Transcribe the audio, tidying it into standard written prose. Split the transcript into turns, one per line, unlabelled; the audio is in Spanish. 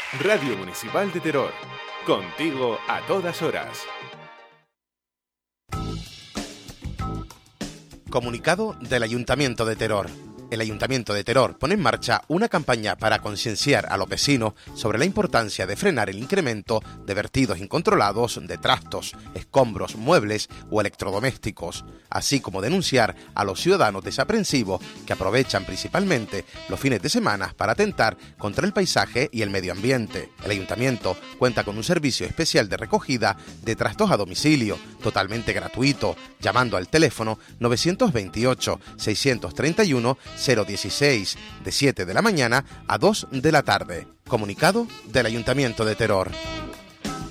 Radio Municipal de Teror. Contigo a todas horas.
Comunicado del Ayuntamiento de Teror. El Ayuntamiento de Teror pone en marcha una campaña para concienciar a los vecinos sobre la importancia de frenar el incremento de vertidos incontrolados de trastos, escombros, muebles o electrodomésticos, así como denunciar a los ciudadanos desaprensivos que aprovechan principalmente los fines de semana para atentar contra el paisaje y el medio ambiente. El Ayuntamiento cuenta con un servicio especial de recogida de trastos a domicilio, totalmente gratuito, llamando al teléfono 928 631 016 de 7 de la mañana a 2 de la tarde. Comunicado del Ayuntamiento de Teror.